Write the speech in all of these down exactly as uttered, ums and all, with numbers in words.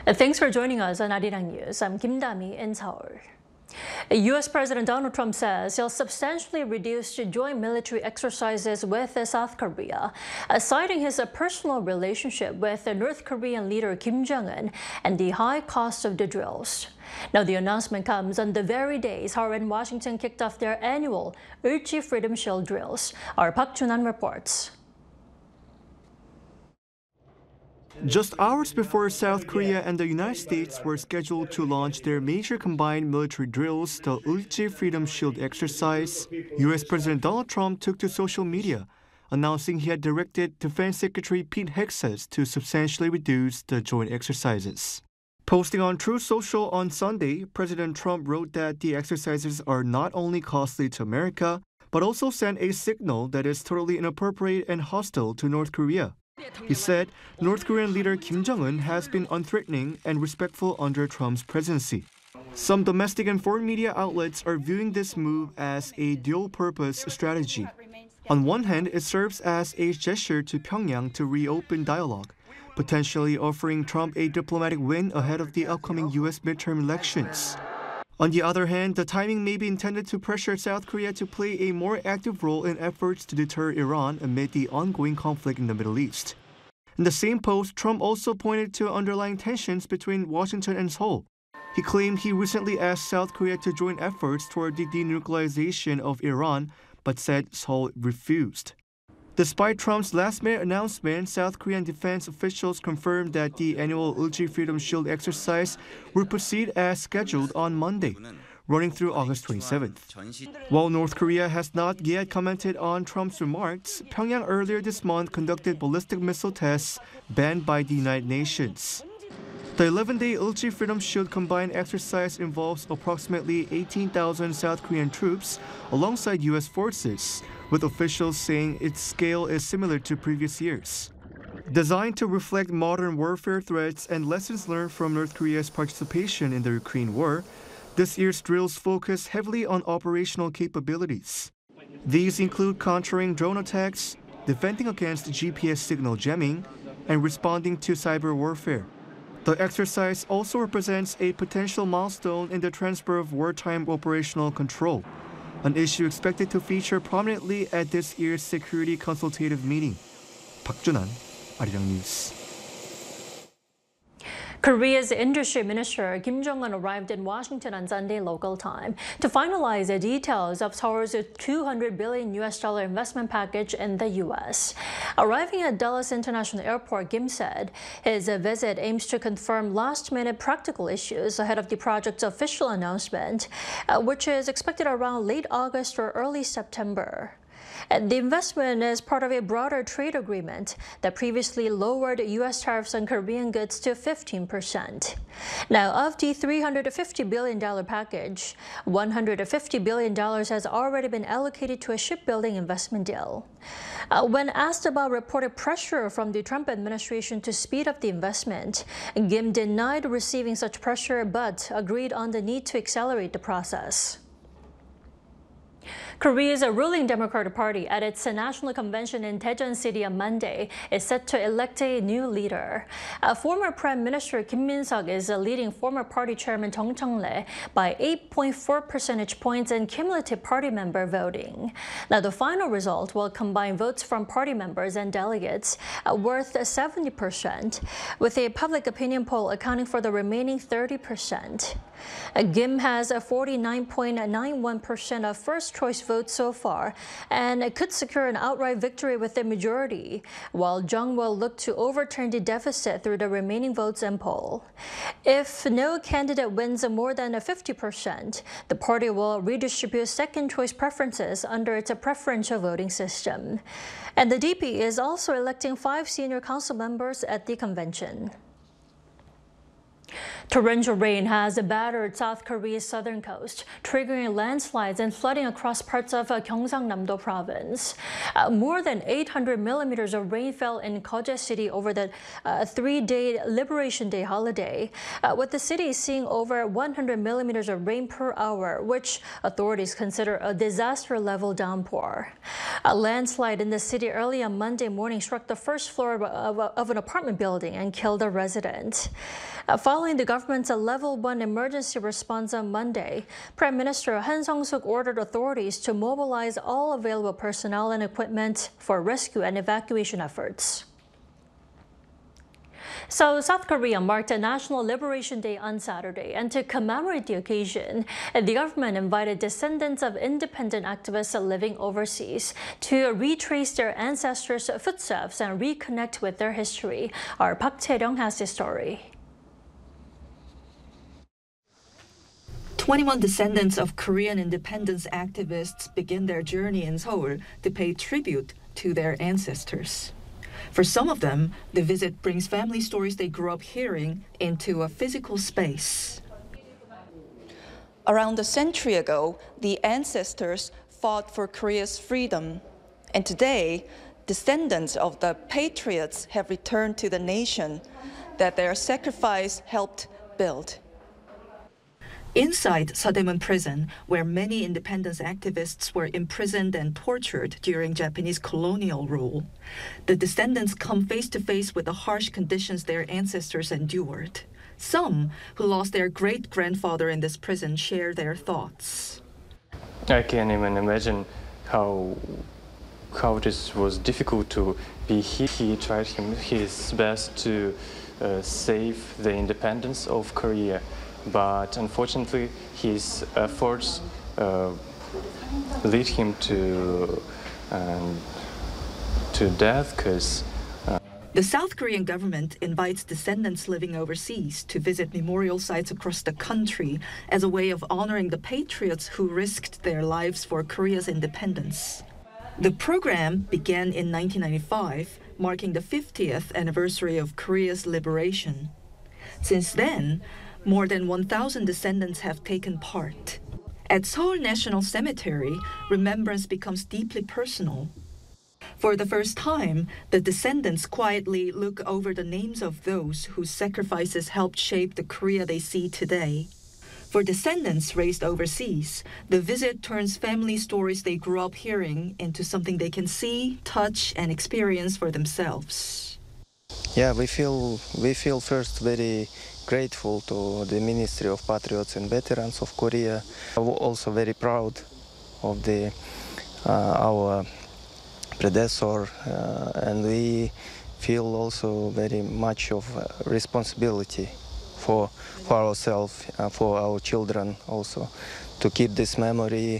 Thanks for joining us on Arirang News. I'm Kim Dami in Seoul. U S President Donald Trump says he'll substantially reduce joint military exercises with South Korea, citing his personal relationship with North Korean leader Kim Jong-un and the high cost of the drills. Now, the announcement comes on the very days Seoul and Washington kicked off their annual Ulchi Freedom Shield drills. Our Park Junan reports. Just hours before South Korea and the United States were scheduled to launch their major combined military drills, the Ulchi Freedom Shield exercise, U S President Donald Trump took to social media, announcing he had directed Defense Secretary Pete Hegseth to substantially reduce the joint exercises. Posting on Truth Social on Sunday, President Trump wrote that the exercises are not only costly to America, but also send a signal that is totally inappropriate and hostile to North Korea. He said North Korean leader Kim Jong-un has been unthreatening and respectful under Trump's presidency. Some domestic and foreign media outlets are viewing this move as a dual-purpose strategy. On one hand, it serves as a gesture to Pyongyang to reopen dialogue, potentially offering Trump a diplomatic win ahead of the upcoming U S midterm elections. On the other hand, the timing may be intended to pressure South Korea to play a more active role in efforts to deter Iran amid the ongoing conflict in the Middle East. In the same post, Trump also pointed to underlying tensions between Washington and Seoul. He claimed he recently asked South Korea to join efforts toward the denuclearization of Iran, but said Seoul refused. Despite Trump's last-minute announcement, South Korean defense officials confirmed that the annual Ulchi Freedom Shield exercise will proceed as scheduled on Monday, running through August twenty-seventh. While North Korea has not yet commented on Trump's remarks, Pyongyang earlier this month conducted ballistic missile tests banned by the United Nations. The eleven-day Ulchi Freedom Shield combined exercise involves approximately eighteen thousand South Korean troops alongside U S forces, with officials saying its scale is similar to previous years. Designed to reflect modern warfare threats and lessons learned from North Korea's participation in the Ukraine war, this year's drills focus heavily on operational capabilities. These include countering drone attacks, defending against G P S signal jamming, and responding to cyber warfare. The exercise also represents a potential milestone in the transfer of wartime operational control, an issue expected to feature prominently at this year's Security Consultative Meeting. Park Junan, Arirang News. Korea's industry minister Kim Jong-un arrived in Washington on Sunday local time to finalize the details of Seoul's two hundred billion U S dollar investment package in the U S. Arriving at Dulles International Airport, Kim said his visit aims to confirm last-minute practical issues ahead of the project's official announcement, uh, which is expected around late August or early September. The investment is part of a broader trade agreement that previously lowered U S tariffs on Korean goods to fifteen percent. Now, of the three hundred fifty billion dollars package, one hundred fifty billion dollars has already been allocated to a shipbuilding investment deal. Uh, when asked about reported pressure from the Trump administration to speed up the investment, Kim denied receiving such pressure but agreed on the need to accelerate the process. Korea's ruling Democratic Party at its national convention in Daejeon City on Monday is set to elect a new leader. Uh, former Prime Minister Kim Min-seok is leading former party chairman Jung Chung-lee by eight point four percentage points in cumulative party member voting. Now, the final result will combine votes from party members and delegates uh, worth seventy percent, with a public opinion poll accounting for the remaining thirty percent. Uh, Kim has a forty-nine point nine one percent of first-choice votes so far and could secure an outright victory with a majority, while Jung will look to overturn the deficit through the remaining votes in poll. If no candidate wins more than fifty percent, the party will redistribute second-choice preferences under its preferential voting system. And the D P is also electing five senior council members at the convention. Torrential rain has battered South Korea's southern coast, triggering landslides and flooding across parts of uh, Gyeongsangnam-do province. Uh, more than eight hundred millimeters of rain fell in Geoje City over the uh, three-day Liberation Day holiday, uh, with the city seeing over one hundred millimeters of rain per hour, which authorities consider a disaster-level downpour. A landslide in the city early on Monday morning struck the first floor of, of, of an apartment building and killed a resident. Uh, following the government's level one emergency response on Monday, Prime Minister Han Sung-suk ordered authorities to mobilize all available personnel and equipment for rescue and evacuation efforts. So South Korea marked a National Liberation Day on Saturday, and to commemorate the occasion, the government invited descendants of independent activists living overseas to retrace their ancestors' footsteps and reconnect with their history. Our Park Chae-ryung has the story. twenty-one descendants of Korean independence activists begin their journey in Seoul to pay tribute to their ancestors. For some of them, the visit brings family stories they grew up hearing into a physical space. Around a century ago, the ancestors fought for Korea's freedom. And today, descendants of the patriots have returned to the nation that their sacrifice helped build. Inside Sadaemun prison, where many independence activists were imprisoned and tortured during Japanese colonial rule, the descendants come face to face with the harsh conditions their ancestors endured. Some who lost their great-grandfather in this prison share their thoughts. I can't even imagine how how this was difficult to be here. He tried him, his best to uh, save the independence of Korea. But unfortunately, his efforts uh, lead him to um, to death. Because uh... the South Korean government invites descendants living overseas to visit memorial sites across the country as a way of honoring the patriots who risked their lives for Korea's independence. The program began in nineteen ninety-five, marking the fiftieth anniversary of Korea's liberation. Since then, more than one thousand descendants have taken part. At Seoul National Cemetery, remembrance becomes deeply personal. For the first time, the descendants quietly look over the names of those whose sacrifices helped shape the Korea they see today. For descendants raised overseas, the visit turns family stories they grew up hearing into something they can see, touch, and experience for themselves. Yeah, we feel we feel first very grateful to the Ministry of Patriots and Veterans of Korea. We're also very proud of the uh, our predecessor, uh, and we feel also very much of uh, responsibility for for ourselves, uh, for our children also, to keep this memory.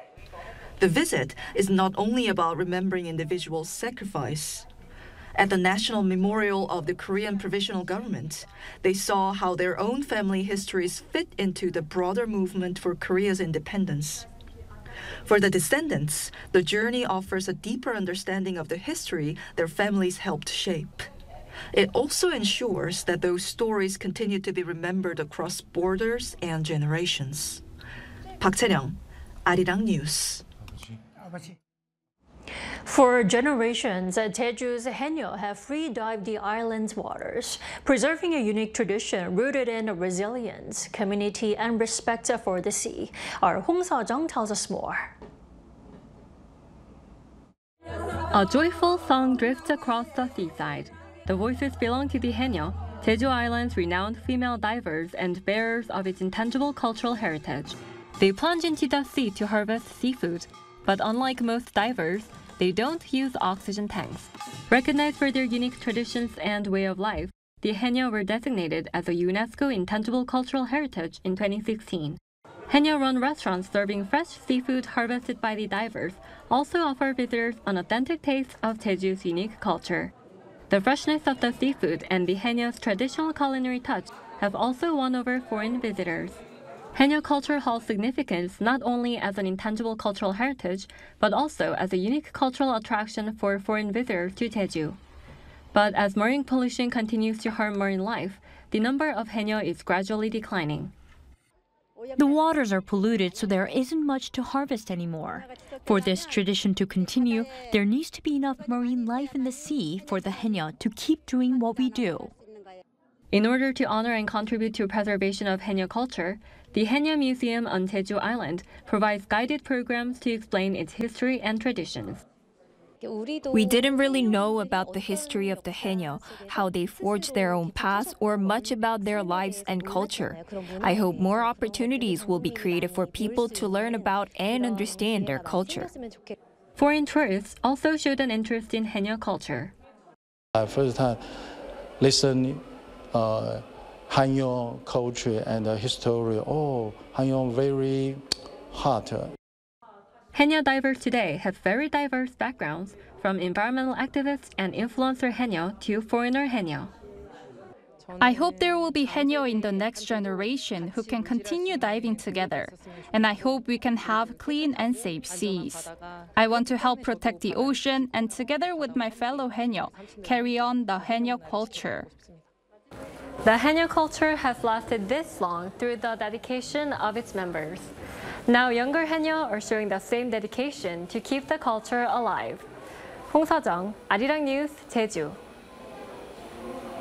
The visit is not only about remembering individuals' sacrifice. At the National Memorial of the Korean Provisional Government, they saw how their own family histories fit into the broader movement for Korea's independence. For the descendants, the journey offers a deeper understanding of the history their families helped shape. It also ensures that those stories continue to be remembered across borders and generations. Park Chae-ryung, Arirang News. For generations, Jeju's Haenyeo have free-dived the island's waters, preserving a unique tradition rooted in resilience, community, and respect for the sea. Our Hong Seo-jung tells us more. A joyful song drifts across the seaside. The voices belong to the Haenyeo, Jeju Island's renowned female divers and bearers of its intangible cultural heritage. They plunge into the sea to harvest seafood, but unlike most divers, they don't use oxygen tanks. Recognized for their unique traditions and way of life, the Haenyeo were designated as a UNESCO Intangible Cultural Heritage in twenty sixteen. Haenyeo-run restaurants serving fresh seafood harvested by the divers also offer visitors an authentic taste of Jeju's unique culture. The freshness of the seafood and the Haenyeo's traditional culinary touch have also won over foreign visitors. Haenyeo culture holds significance not only as an intangible cultural heritage, but also as a unique cultural attraction for foreign visitors to Jeju. But as marine pollution continues to harm marine life, the number of haenyeo is gradually declining. The waters are polluted, so there isn't much to harvest anymore. For this tradition to continue, there needs to be enough marine life in the sea for the haenyeo to keep doing what we do. In order to honor and contribute to preservation of haenyeo culture, the Haenyeo Museum on Jeju Island provides guided programs to explain its history and traditions. We didn't really know about the history of the haenyeo, how they forged their own paths, or much about their lives and culture. I hope more opportunities will be created for people to learn about and understand their culture. Foreign tourists also showed an interest in haenyeo culture. I first time listen uh, haenyeo culture and the history. Oh, haenyeo very hot. Haenyeo divers today have very diverse backgrounds, from environmental activists and influencer haenyeo to foreigner haenyeo. I hope there will be haenyeo in the next generation who can continue diving together, and I hope we can have clean and safe seas. I want to help protect the ocean and together with my fellow haenyeo, carry on the haenyeo culture. The haenyeo culture has lasted this long through the dedication of its members. Now younger haenyeo are showing the same dedication to keep the culture alive. 홍서정, 아리랑 뉴스, 제주.